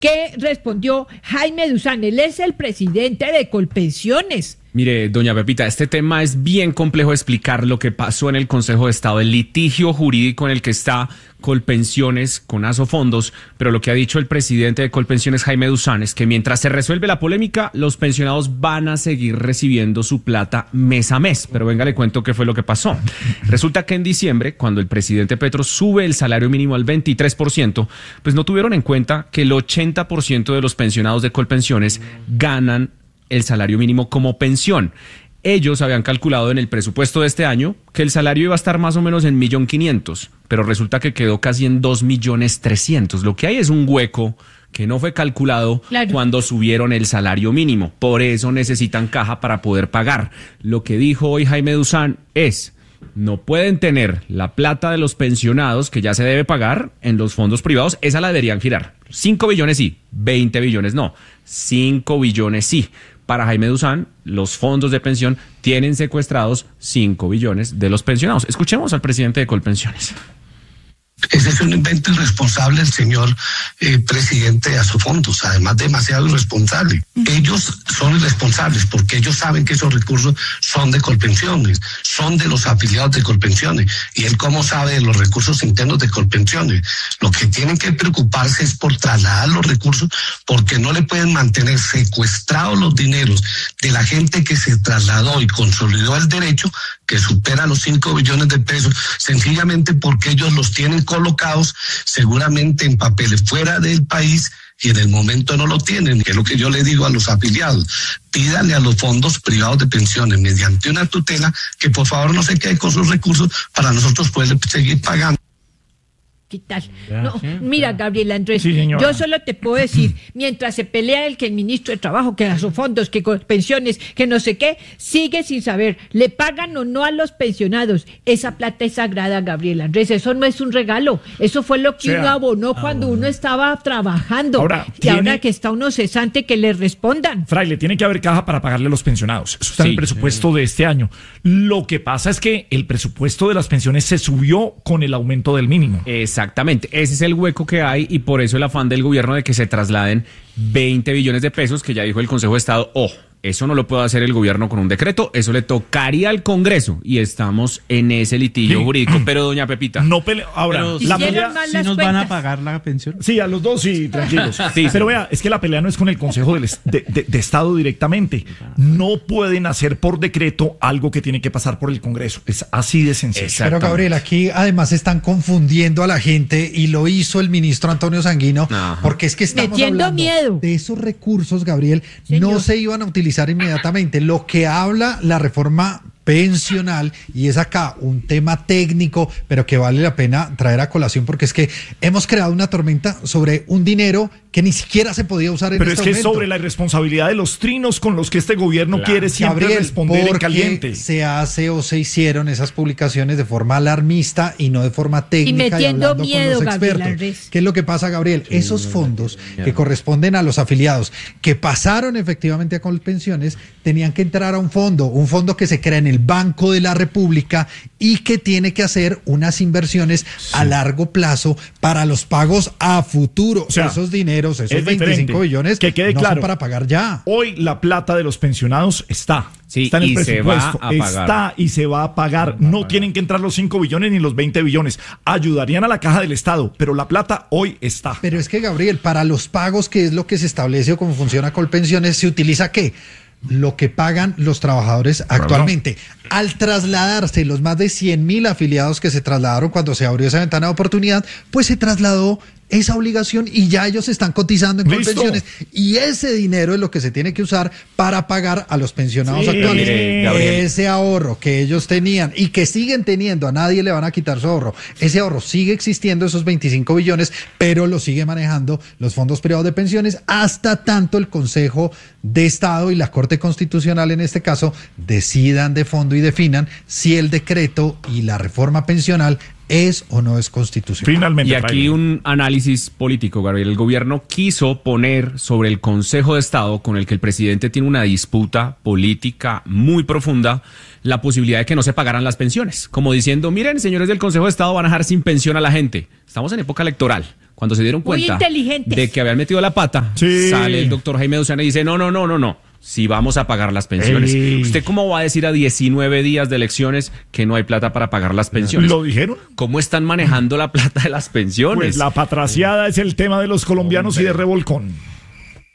¿Qué respondió Jaime Duzán? Él es el presidente de Colpensiones. Mire, doña Pepita, este tema es bien complejo de explicar lo que pasó en el Consejo de Estado, el litigio jurídico en el que está Colpensiones con Asofondos, pero lo que ha dicho el presidente de Colpensiones, Jaime Duzán, es que mientras se resuelve la polémica, los pensionados van a seguir recibiendo su plata mes a mes. Pero venga, le cuento qué fue lo que pasó. Resulta que en diciembre, cuando el presidente Petro sube el salario mínimo al 23%, pues no tuvieron en cuenta que el 80% de los pensionados de Colpensiones ganan el salario mínimo como pensión. Ellos habían calculado en el presupuesto de este año que el salario iba a estar más o menos en 1.500.000, pero resulta que quedó casi en 2.300.000. Lo que hay es un hueco que no fue calculado cuando subieron el salario mínimo. Por eso necesitan caja para poder pagar. Lo que dijo hoy Jaime Duzán es: no pueden tener la plata de los pensionados que ya se debe pagar en los fondos privados, esa la deberían girar. 5 billones sí, 20 billones no, 5 billones sí. Para Jaime Duzán, los fondos de pensión tienen secuestrados 5 billones de los pensionados. Escuchemos al presidente de Colpensiones. Ese es un invento irresponsable el señor presidente de Asofondos, además demasiado irresponsable. Ellos son irresponsables porque ellos saben que esos recursos son de Colpensiones, son de los afiliados de Colpensiones. ¿Y él cómo sabe de los recursos internos de Colpensiones? Lo que tienen que preocuparse es por trasladar los recursos, porque no le pueden mantener secuestrados los dineros de la gente que se trasladó y consolidó el derecho, que supera los 5 billones de pesos, sencillamente porque ellos los tienen colocados seguramente en papeles fuera del país y en el momento no lo tienen, que es lo que yo le digo a los afiliados. Pídale a los fondos privados de pensiones mediante una tutela que por favor no se quede con sus recursos para nosotros poder seguir pagando. ¿Qué tal? No, mira, Gabriel Andrés, yo solo te puedo decir, mientras se pelea el que el ministro de Trabajo, que Asofondos, que Colpensiones, que no sé qué, sigue sin saber, le pagan o no a los pensionados. Esa plata es sagrada, Gabriel Andrés, eso no es un regalo, eso fue lo que uno abonó cuando uno estaba trabajando. Ahora que está uno cesante, que le respondan. Fraile, tiene que haber caja para pagarle a los pensionados. Eso está en el presupuesto de este año. Lo que pasa es que el presupuesto de las pensiones se subió con el aumento del mínimo. Exactamente, ese es el hueco que hay y por eso el afán del gobierno de que se trasladen 20 billones de pesos, que ya dijo el Consejo de Estado, eso no lo puede hacer el gobierno con un decreto, eso le tocaría al Congreso y estamos en ese litigio jurídico. Pero doña Pepita, ahora la pelea, ¿sí nos van a pagar la pensión? Sí, a los dos, sí, tranquilos. Pero vea, es que la pelea no es con el Consejo de Estado directamente. No pueden hacer por decreto algo que tiene que pasar por el Congreso. Es así de sencillo. Pero Gabriel, aquí además están confundiendo a la gente y lo hizo el ministro Antonio Sanguino. Porque es que estamos metiendo hablando miedo de esos recursos, Gabriel, no se iban a utilizar inmediatamente. Lo que habla la reforma pensional, y es acá un tema técnico, pero que vale la pena traer a colación, porque es que hemos creado una tormenta sobre un dinero que ni siquiera se podía usar en este momento. Pero es que sobre la irresponsabilidad de los trinos con los que este gobierno quiere siempre responder en caliente. Se hace o se hicieron esas publicaciones de forma alarmista y no de forma técnica, y metiendo miedo, con los expertos. ¿Qué es lo que pasa, Gabriel? Esos fondos que corresponden a los afiliados que pasaron efectivamente a Colpensiones tenían que entrar a un fondo que se crea en el Banco de la República y que tiene que hacer unas inversiones a largo plazo para los pagos a futuro. O sea, esos dineros, esos 25 billones, que quede no claro, son para pagar ya. Hoy la plata de los pensionados está en el presupuesto, está y se va a pagar. No tienen que entrar los 5 billones ni los 20 billones. Ayudarían a la caja del Estado, pero la plata hoy está. Pero es que, Gabriel, para los pagos, que es lo que se establece o cómo funciona Colpensiones, ¿se utiliza qué? Lo que pagan los trabajadores actualmente. Al trasladarse los más de 100.000 afiliados que se trasladaron cuando se abrió esa ventana de oportunidad, pues se trasladó esa obligación y ya ellos están cotizando en Colpensiones, y ese dinero es lo que se tiene que usar para pagar a los pensionados actuales. Ese ahorro que ellos tenían y que siguen teniendo, a nadie le van a quitar su ahorro, ese ahorro sigue existiendo, esos 25 billones, pero lo sigue manejando los fondos privados de pensiones hasta tanto el Consejo de Estado y la Corte Constitucional en este caso decidan de fondo y definan si el decreto y la reforma pensional ¿Es o no es constitucional? Finalmente. Y aquí un análisis político, Gabriel. El gobierno quiso poner sobre el Consejo de Estado, con el que el presidente tiene una disputa política muy profunda, la posibilidad de que no se pagaran las pensiones. Como diciendo, miren, señores del Consejo de Estado, van a dejar sin pensión a la gente. Estamos en época electoral. Cuando se dieron cuenta de que habían metido la pata, sale el doctor Jaime Dosana y dice, no. Si vamos a pagar las pensiones. ¿Usted cómo va a decir a 19 días de elecciones que no hay plata para pagar las pensiones? ¿Lo dijeron? ¿Cómo están manejando la plata de las pensiones? Pues la patraciada es el tema de los colombianos y de Revolcón.